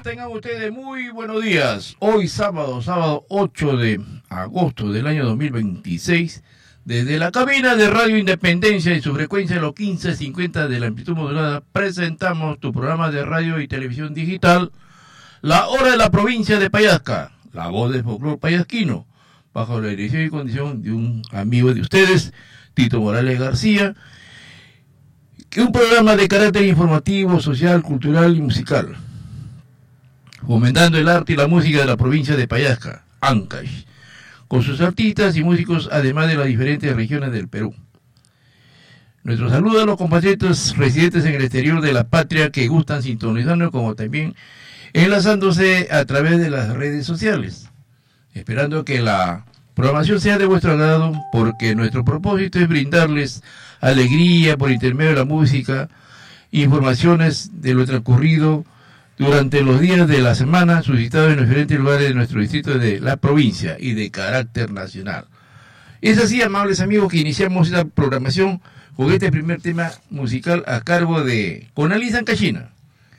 Tengan ustedes muy buenos días. Hoy sábado 8 de agosto del año 2026, desde la cabina de Radio Independencia y su frecuencia los 1550 de la amplitud modulada, presentamos tu programa de radio y televisión digital, La Hora de la Provincia de Payasca, la voz del folclor payasquino, bajo la dirección y condición de un amigo de ustedes, Tito Morales García, que es un programa de carácter informativo, social, cultural y musical, fomentando el arte y la música de la provincia de Payasca, Ancash, con sus artistas y músicos, además de las diferentes regiones del Perú. Nuestro saludo a los compatriotas residentes en el exterior de la patria que gustan sintonizarnos, como también enlazándose a través de las redes sociales, esperando que la programación sea de vuestro agrado, porque nuestro propósito es brindarles alegría por intermedio de la música, informaciones de lo transcurrido durante los días de la semana, suscitados en los diferentes lugares de nuestro distrito de la provincia y de carácter nacional. Es así, amables amigos, que iniciamos esta programación con este primer tema musical a cargo de Conalí Sancachina.